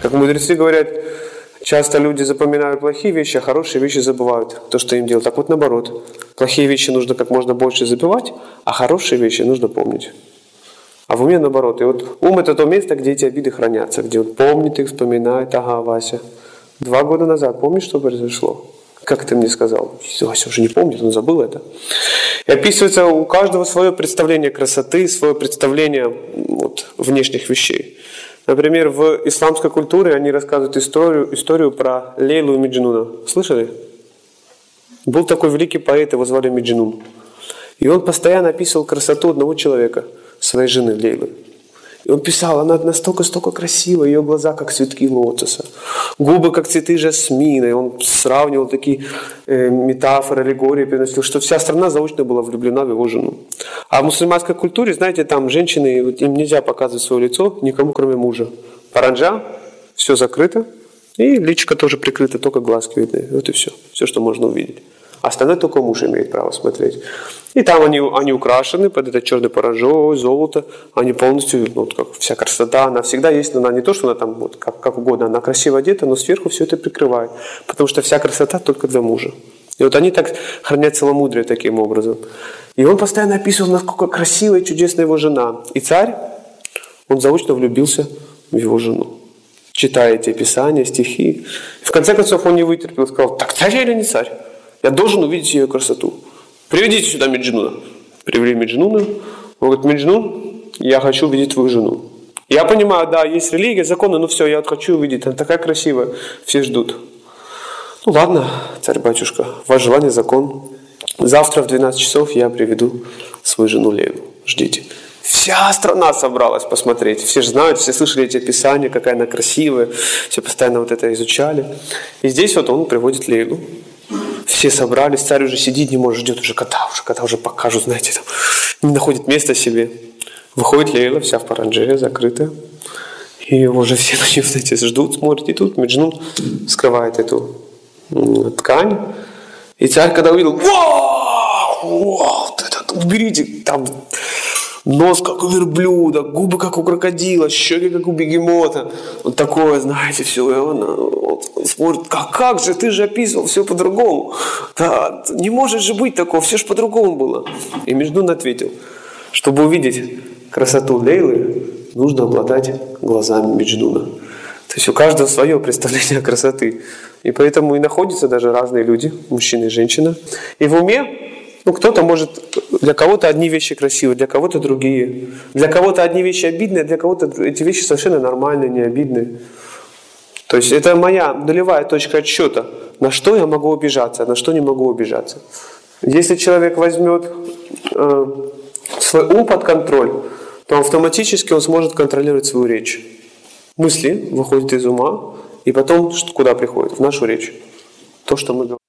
Как мудрецы говорят, часто люди запоминают плохие вещи, а хорошие вещи забывают, то, что им делают. Так вот наоборот. Плохие вещи нужно как можно больше забывать, а хорошие вещи нужно помнить. А в уме наоборот. И вот ум – это то место, где эти обиды хранятся, где он помнит их, вспоминает. Ага, Вася, 2 года назад, помнишь, что произошло? Как ты мне сказал? Вася уже не помнит, он забыл это. И описывается у каждого свое представление красоты, свое представление внешних вещей. Например, в исламской культуре они рассказывают историю про Лейлу и Меджнуна. Слышали? Был такой великий поэт, его звали Меджнун. И он постоянно описывал красоту одного человека, своей жены Лейлы. И он писал, она настолько красивая, ее глаза как цветки лотоса, губы как цветы жасмина. И он сравнивал такие метафоры, аллегории, приносил, что вся страна заочно была влюблена в его жену. А в мусульманской культуре, знаете, там женщины, им нельзя показывать свое лицо никому, кроме мужа. Паранджа, все закрыто, и личико тоже прикрыто, только глазки видны. Вот и все. Все, что можно увидеть. Остальное только муж имеет право смотреть. И там они украшены под это черной паранджой, золото. Они полностью, как вся красота, она всегда есть, но она не то, что она там как угодно, она красиво одета, но сверху все это прикрывает. Потому что вся красота только для мужа. И вот они так хранят целомудрие таким образом. И он постоянно описывал, насколько красивая и чудесная его жена. И царь, он заочно влюбился в его жену. Читая эти описания, стихи. И в конце концов он не вытерпел, сказал, так царь или не царь? Я должен увидеть ее красоту. Приведите сюда Меджнуна. Привели Меджнуна. Он говорит, Меджнун, я хочу увидеть твою жену. Я понимаю, да, есть религия, законы, но все, я хочу увидеть. Она такая красивая. Все ждут. Ну ладно, царь-батюшка, ваше желание закон. Завтра в 12 часов я приведу свою жену Лейлу. Ждите. Вся страна собралась посмотреть. Все же знают, все слышали эти описания, какая она красивая. Все постоянно это изучали. И здесь он приводит Лейлу. Все собрались, царь уже сидит, не может, ждет уже кота уже покажут, знаете, там, не находит места себе. Выходит Лейла, вся в парандже, закрытая. И уже все на нее, знаете, ждут, смотрят. И тут Меджнун скрывает эту ткань. И царь, когда увидел, вау, уберите, там нос как у верблюда, губы как у крокодила, щеки как у бегемота. Вот такое, знаете, все. И он смотрит, как же, ты же описывал все по-другому. Да, не может же быть такого, все же по-другому было. И Меджнун ответил, чтобы увидеть красоту Лейлы, нужно обладать глазами Меджнуна. То есть у каждого свое представление красоты. И поэтому и находятся даже разные люди, мужчина и женщина. И в уме, кто-то может, для кого-то одни вещи красивые, для кого-то другие. Для кого-то одни вещи обидные, для кого-то эти вещи совершенно нормальные, не обидные. То есть это моя нулевая точка отсчета, на что я могу обижаться, а на что не могу обижаться. Если человек возьмет свой ум под контроль, то автоматически он сможет контролировать свою речь. Мысли выходят из ума, и потом куда приходят? В нашу речь. То, что мы говорим.